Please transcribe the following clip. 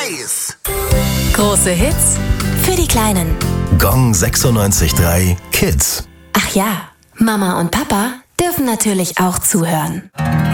Nice! Große Hits für die Kleinen. Gong 96.3 Kids. Ach ja, Mama und Papa dürfen natürlich auch zuhören.